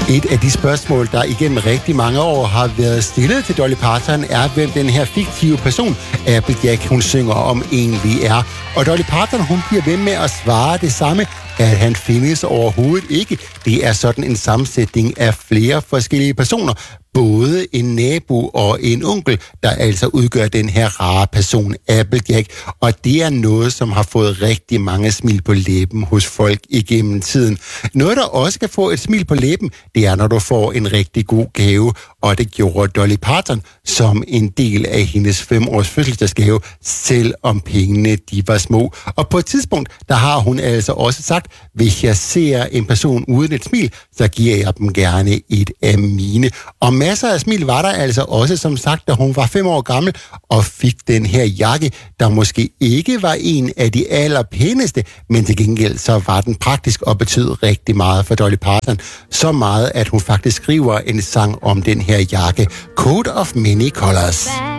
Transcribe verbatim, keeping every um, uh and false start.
Et af de spørgsmål, der igennem rigtig mange år har været stillet til Dolly Parton, er, hvem den her fiktive person, Applejack, hun synger om, egentlig er. Og Dolly Parton, hun bliver ved med at svare det samme, at han findes overhovedet ikke. Det er sådan en sammensætning af flere forskellige personer. Både en nabo og en onkel, der altså udgør den her rare person, Applejack. Og det er noget, som har fået rigtig mange smil på læben hos folk igennem tiden. Noget, der også kan få et smil på læben, det er, når du får en rigtig god gave. Og det gjorde Dolly Parton som en del af hendes femårs fødselsdagsgave, selvom pengene de var små. Og på et tidspunkt, der har hun altså også sagt, hvis jeg ser en person uden et smil, så giver jeg dem gerne et af mine. Og masser af smil var der altså også, som sagt, da hun var fem år gammel og fik den her jakke, der måske ikke var en af de allerpæneste, men til gengæld så var den praktisk og betød rigtig meget for Dolly Parton. Så meget, at hun faktisk skriver en sang om den her jakke, Coat of Many Colors.